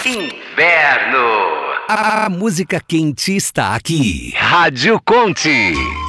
Inverno. A música quente está aqui. Rádio Conte.